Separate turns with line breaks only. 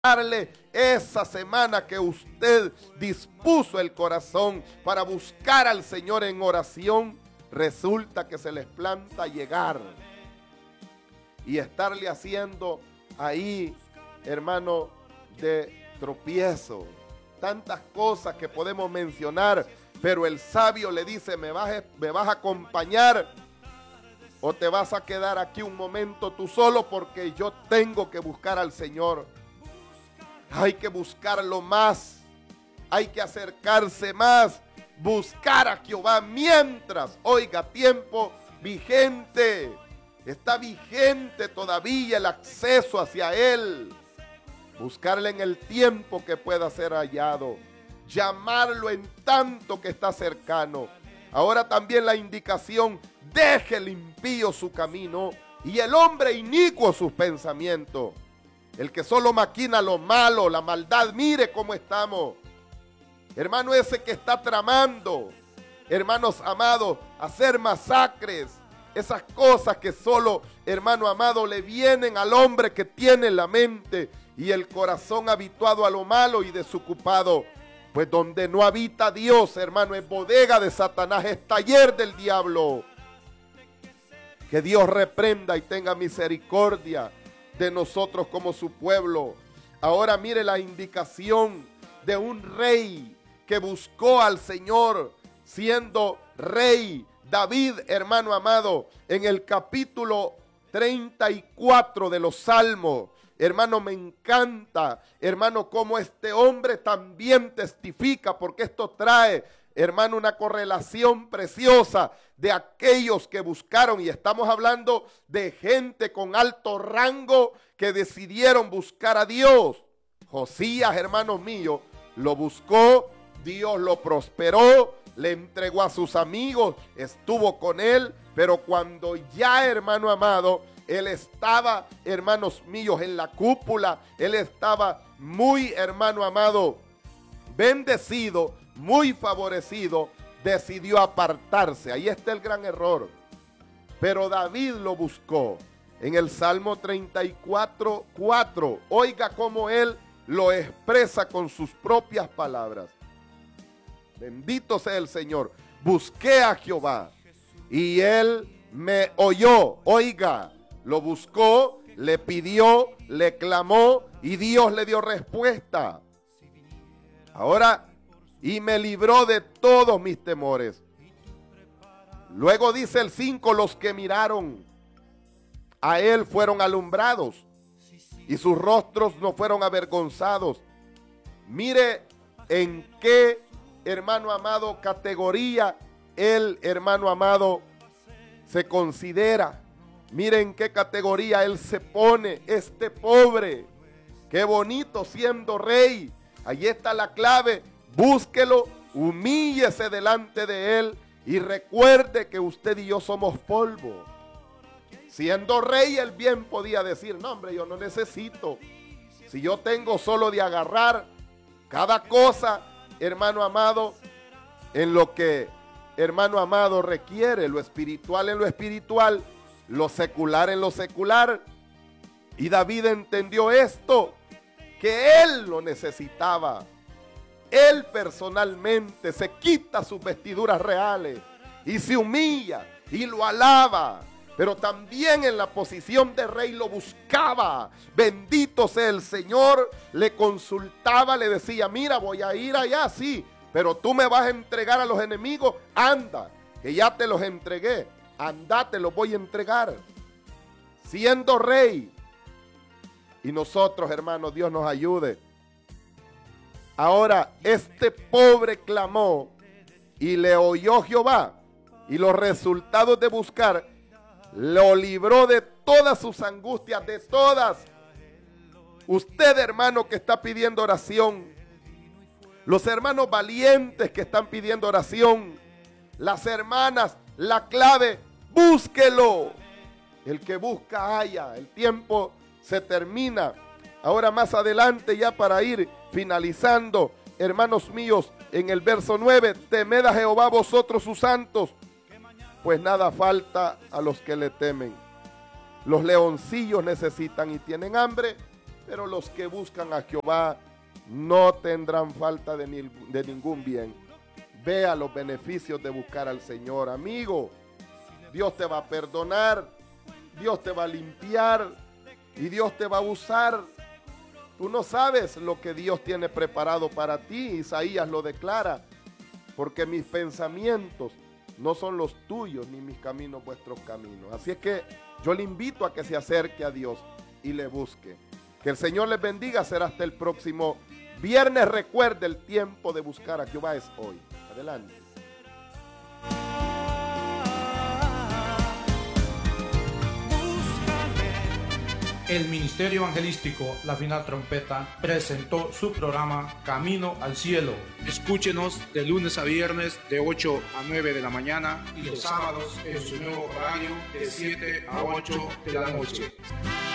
darle esa semana que usted dispuso el corazón para buscar al Señor en oración, resulta que se les planta llegar y estarle haciendo ahí, hermano, de tropiezo. Tantas cosas que podemos mencionar, pero el sabio le dice: ¿me vas a acompañar o te vas a quedar aquí un momento tú solo? Porque yo tengo que buscar al Señor. Hay que buscarlo más, hay que acercarse más, buscar a Jehová mientras, oiga, tiempo vigente, está vigente todavía el acceso hacia Él. Buscarle en el tiempo que pueda ser hallado, llamarlo en tanto que está cercano. Ahora también la indicación: deje el impío su camino y el hombre inicuo sus pensamientos. El que solo maquina lo malo, la maldad, mire cómo estamos. Hermano, ese que está tramando, hermanos amados, hacer masacres, esas cosas que solo, hermano amado, le vienen al hombre que tiene la mente y el corazón habituado a lo malo y desocupado. Pues donde no habita Dios, hermano, es bodega de Satanás, es taller del diablo. Que Dios reprenda y tenga misericordia de nosotros como su pueblo. Ahora mire la indicación de un rey que buscó al Señor siendo rey. David, hermano amado, en el capítulo 34 de los Salmos, hermano, me encanta, hermano, cómo este hombre también testifica, porque esto trae, hermano, una correlación preciosa de aquellos que buscaron, y estamos hablando de gente con alto rango que decidieron buscar a Dios. Josías, hermanos míos, lo buscó, Dios lo prosperó, le entregó a sus amigos, estuvo con él, pero cuando ya, hermano amado, él estaba, hermanos míos, en la cúpula, él estaba muy, hermano amado, bendecido, muy favorecido, decidió apartarse. Ahí está el gran error. Pero David lo buscó. En el Salmo 34:4, oiga cómo él lo expresa con sus propias palabras. Bendito sea el Señor. Busqué a Jehová y él me oyó. Oiga, lo buscó, le pidió, le clamó y Dios le dio respuesta. Ahora, y me libró de todos mis temores. Luego dice el 5, los que miraron a él fueron alumbrados y sus rostros no fueron avergonzados. Mire en qué, hermano amado, categoría él, hermano amado, se considera. Mire en qué categoría él se pone, este pobre. Qué bonito siendo rey. Ahí está la clave. Búsquelo, humíllese delante de él y recuerde que usted y yo somos polvo. Siendo rey, él bien podía decir: no, hombre, yo no necesito. Si yo tengo solo de agarrar cada cosa, hermano amado, en lo que, hermano amado, requiere, lo espiritual en lo espiritual, lo secular en lo secular. Y David entendió esto, que él lo necesitaba. Él personalmente se quita sus vestiduras reales y se humilla y lo alaba. Pero también en la posición de rey lo buscaba. Bendito sea el Señor. Le consultaba, le decía: mira, voy a ir allá, sí, pero tú me vas a entregar a los enemigos. Anda, que ya te los entregué. Anda, te los voy a entregar. Siendo rey. Y nosotros, hermanos, Dios nos ayude. Ahora, este pobre clamó y le oyó Jehová. Y los resultados de buscar lo libró de todas sus angustias, de todas. Usted, hermano, que está pidiendo oración, los hermanos valientes que están pidiendo oración, las hermanas, la clave, búsquelo. El que busca halla. El tiempo se termina. Ahora más adelante, ya para ir finalizando, hermanos míos, en el verso 9, temed a Jehová vosotros sus santos, pues nada falta a los que le temen. Los leoncillos necesitan y tienen hambre, pero los que buscan a Jehová no tendrán falta de ningún bien. Vea los beneficios de buscar al Señor, amigo. Dios te va a perdonar, Dios te va a limpiar y Dios te va a usar. Tú no sabes lo que Dios tiene preparado para ti. Isaías lo declara. Porque mis pensamientos no son los tuyos, ni mis caminos vuestros caminos. Así es que yo le invito a que se acerque a Dios y le busque. Que el Señor les bendiga. Será hasta el próximo viernes. Recuerde, el tiempo de buscar a Jehová es hoy. Adelante.
El Ministerio Evangelístico La Final Trompeta presentó su programa Camino al Cielo.
Escúchenos de lunes a viernes de 8 a 9 de la mañana
Y los sábados en su nuevo horario
de 7 a 8 de la noche.